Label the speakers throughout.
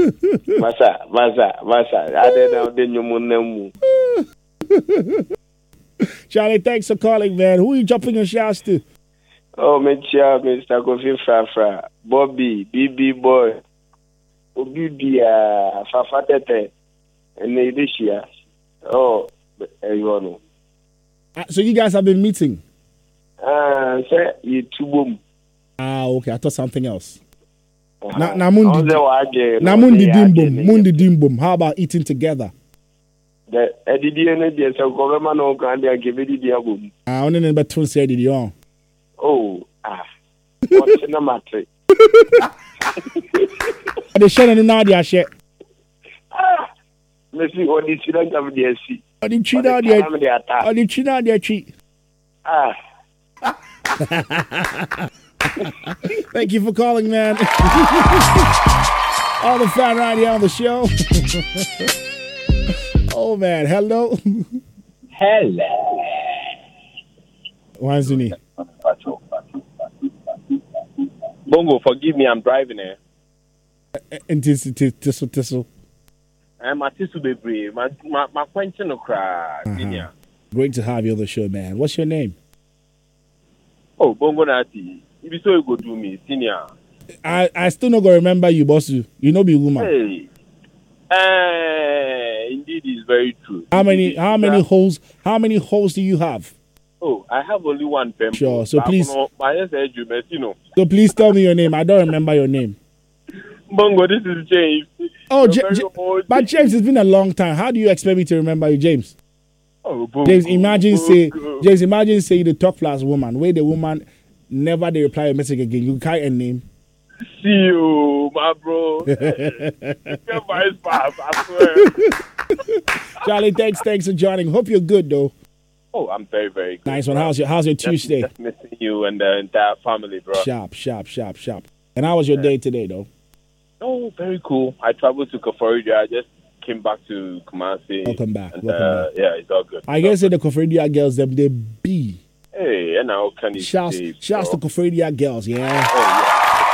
Speaker 1: Masa. I didn't know the new.
Speaker 2: Charlie, thanks for calling, man. Who are you dropping your shouts to?
Speaker 1: Oh, Mr. Kofi Fra, Bobby, BB Boy, Obidia, Fafatete, and Edishia. Oh, you know.
Speaker 2: So you guys have been meeting?
Speaker 1: Say you two boom.
Speaker 2: Okay. I thought something else.
Speaker 1: Mundi
Speaker 2: Dimbum. How about eating together?
Speaker 1: The Edidian, so government no can give it the album.
Speaker 2: I only never told said it on.
Speaker 1: Oh, what's in the matter?
Speaker 2: The Shannon and Nadia share.
Speaker 1: Let's see what the student of the SC.
Speaker 2: Or the China, their cheat. Thank you for calling, man. All the fan right here on the show. Oh, man. Hello. What's the name?
Speaker 3: Bongo, forgive me, I'm driving here.
Speaker 2: And Tissel.
Speaker 3: I'm a tissue baby. My question no cry.
Speaker 2: Great to have you on the show, man. What's your name?
Speaker 3: Oh, Bongo Nati. If you so you go to me, senior.
Speaker 2: I still not gonna remember you, boss. You know be woman.
Speaker 3: Hey. Indeed, it's very true.
Speaker 2: How many holes do you have?
Speaker 3: Oh, I have only one pen.
Speaker 2: Sure. So please.
Speaker 3: So
Speaker 2: please tell me your name. I don't remember your name.
Speaker 3: Bongo, this is James.
Speaker 2: Oh, but James, it's been a long time. How do you expect me to remember you, James?
Speaker 3: Oh, Bongo,
Speaker 2: James, imagine say the talk plus woman, where the woman never they reply a message again. You carry a name.
Speaker 3: See you, my bro. Vice pass, I swear.
Speaker 2: Charlie, thanks for joining. Hope you're good though.
Speaker 3: Oh, I'm very, very good.
Speaker 2: Nice one. How's your Tuesday?
Speaker 3: Just missing you and the entire family, bro.
Speaker 2: Sharp. And how was your day today, though?
Speaker 3: Oh, very cool. I traveled to Koforidua. I just came back to Kumasi.
Speaker 2: Welcome back.
Speaker 3: Yeah, it's all good.
Speaker 2: I guess the Koforidua girls, they be.
Speaker 3: Hey, and now can you
Speaker 2: shouts to Koforidua girls, yeah.
Speaker 3: Oh, yeah.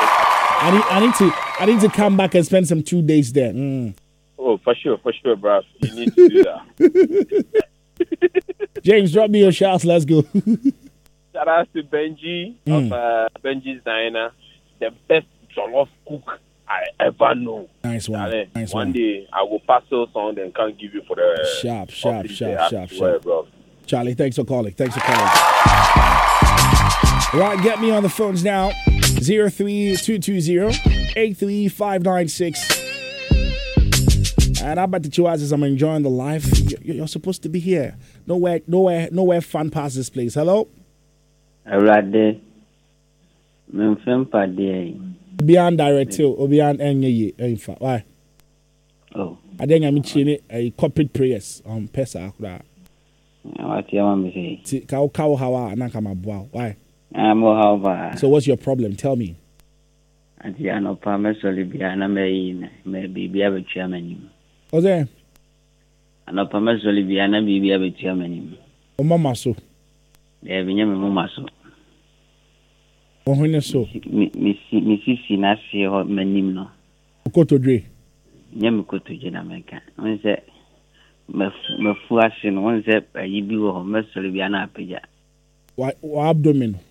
Speaker 2: I need to come back and spend some 2 days there.
Speaker 3: Oh, for sure, bro. You need to do that.
Speaker 2: James, drop me your shouts. Let's go.
Speaker 3: Shout out to Benji of Benji's Diner, the best jollof cook I ever know.
Speaker 2: Nice one.
Speaker 3: One day I will pass those on and can't give you for the
Speaker 2: sharp.
Speaker 3: Bro.
Speaker 2: Charlie, thanks for calling. Right, get me on the phones now. 03220-83596. And I bet the choices I'm enjoying the life. You're supposed to be here. Nowhere fun past this place. Hello?
Speaker 4: Alright.
Speaker 2: Beyond direct hill or beyond any why?
Speaker 4: Oh.
Speaker 2: I think I'm in a corporate prayers on Pesa.
Speaker 4: What you want me to say?
Speaker 2: Cow hawa nakama. Why?
Speaker 4: I'm how.
Speaker 2: So what's your problem? Tell me.
Speaker 4: I know Parmesan maybe be able to chairman.
Speaker 2: Oh, there.
Speaker 4: I know Parmesan be able to chairman.
Speaker 2: Oh, Mama, so.
Speaker 4: There be Mama so.
Speaker 2: Oh, when so.
Speaker 4: Missy Nasi or Menino.
Speaker 2: Go to Dre.
Speaker 4: Yamiko to Jamaica. One said, my flushing one step, you do or Messer be an apple.
Speaker 2: Why abdomen?